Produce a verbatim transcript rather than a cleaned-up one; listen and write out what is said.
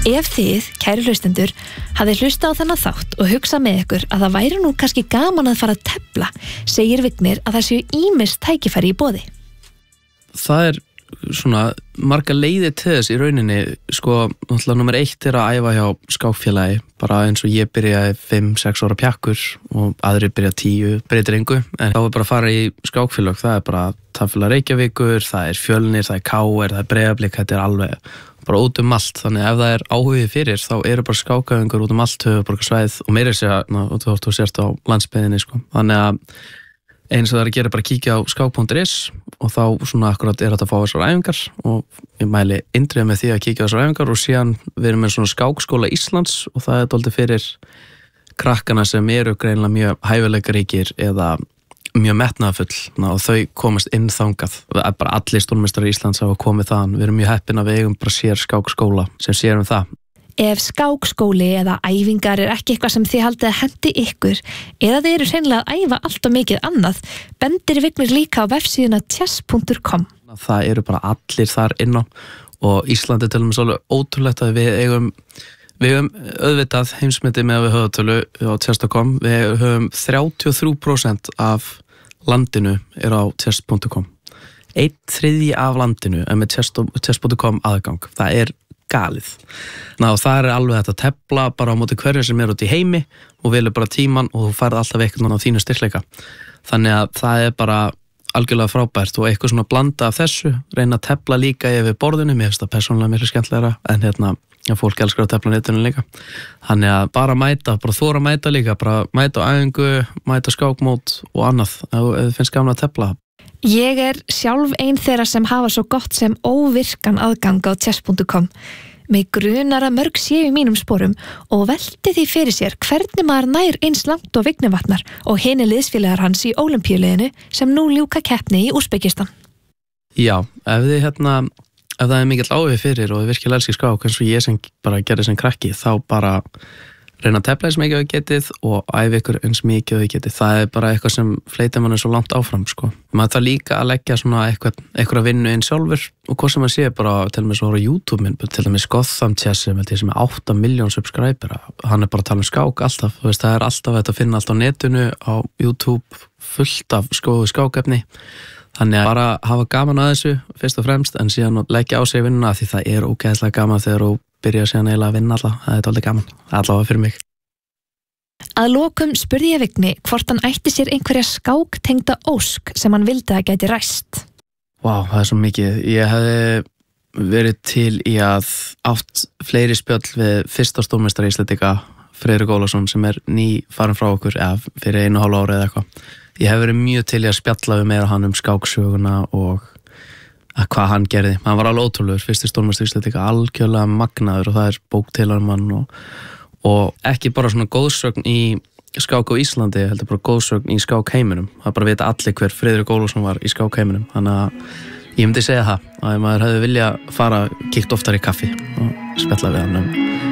Ef þið, kæru hlustendur, hafið hlustað á þennan þátt og hugsað með ykkur að það væri nú kannski gaman að fara að tefla, segir Vignir að það séu ýmis tækifæri í boði. Það er svona marga leiðir til þess í rauninni, sko, náttúrulega nummer eitt er að æfa hjá skákfélagi, bara eins og ég byrjaði fimm sex ára pjakkur og aðrir byrja tíu, breytir engu, en þá er bara að fara í skákfélag, það er bara Tafélag Reykjavíkur, það er Fjölnir, það er K R, það er Breiðablik, þetta er alveg bara út um allt, þannig ef það er áhugi fyrir þá eru bara skákæfingar út um allt höfuðborgarsvæðið og meira sér að þú þú sért á landsbyggðinni, sko, þannig að eins og það er að gera bara að kíkja á skák punktur is og þá svona akkurat er þetta að fá þessar æfingar og ég mæli Indriða með því að kíkja á þessar æfingar og síðan við erum með svona skákskóla Íslands og það er dálítið fyrir krakkana sem eru greinilega mjög hæfileikaríkir eða mjög metnaðafull og þau komast inn þangað. Bara allir stórmeistarar Íslands hafa komið þaðan. Við erum mjög heppin að við eigum bara sér skákskóla sem sér um það. Ef skákskóli eða æfingar er ekki eitthvað sem þið haldið að hendi ykkur eða þið eru hreinlega að æfa allt og mikið annað, bendir Vignir líka á vefsíðuna chess punktur com. Það eru bara allir þar inn á og Íslandi til dæmis alveg ótrúlegt að við eigum Við höfum auðvitað heimsmyndi með við höfðatölu á chess punktur com. Við höfum þrjátíu og þrjú prósent af landinu er á chess punktur com. Einn þriðji af landinu er með chess punktur com aðgang. Það er galið. Ná, það er alveg þetta að tefla bara á móti hverju sem er út í heimi og velur bara tíman og þú færð alltaf eitthvað á þínu styrkleika. Þannig að það er bara algjörlega frábært og eitthvað svona blanda af þessu, reyna að tefla líka yfir borðinu, mér finnst það persónulega miklu skemmtilegra en hérna Já, fólk elskar að tefla netinu líka. Þannig að bara mæta, bara þóra að mæta líka, bara mæta á æfingu, mæta skákmót og annað, ef þið finnst gaman að tefla. Ég er sjálf ein þeirra sem hafa svo gott sem óvirkan aðgang á chess punktur com. Mig grunar að mörg séu í mínum sporum og velti því fyrir sér hvernig maður nær eins langt og Vignir Vatnar og hinni liðsfélagar hans í Ólympíuliðinu sem nú ljúka keppni í Úsbekistan. Já, ef þið hérna ef það er mikill áhugi fyrir og þið virkilega elskir skák eins og ég sem bara gerði sem krakki þá bara reyna að tefla eins mikið að þið getið og æfa ykkur eins mikið að þið getið. Það er bara eitthvað sem fleytir manni svo langt áfram, sko. Maður þarf líka að leggja svona eitthvað, eitthvað að vinna inn sjálfur og hvað sem maður sé bara til dæmis á YouTube minn, til dæmis Gotham Chess sem er átta milljón subscriber, hann er bara að tala um skák alltaf, þú veist, það er alltaf þetta að finna allt á netinu, á YouTube fullt af skóðu skákefni. Þannig að bara hafa gaman að þessu fyrst og fremst en síðan að leggja á sig vinnuna því það er ógeðslega gaman þegar þú byrja síðan eiginlega að vinna alla, það er dálítið gaman, allavega fyrir mig. Að lokum spurði ég Vigni hvort hann ætti sér einhverja skáktengda ósk sem hann vildi að gæti ræst. Vá, það er svo mikið. Ég hefði verið til í að átt fleiri spjöll við fyrsta stórmeistara Íslendinga, Friðrik Ólafsson, sem er ný farin frá okkur eða fyrir einu og hálfu ári eða eitthvað. Ég hef verið mjög til í að spjalla við meira hann um skáksöguna og að hvað hann gerði. Hann var alveg ótrúlegur, fyrsti stórmeistari Íslendinga, algjörlega magnaður og það er bók til hann mann og, og ekki bara svona góðsögn í skák á Íslandi, heldur bara góðsögn í skákheiminum. Það bara vita allir hver Friðrik Ólafsson var í skákheiminum. Þannig að ég myndi segja það að ef maður hefði vilja fara kíkt oftar í kaffi og spjalla við hann um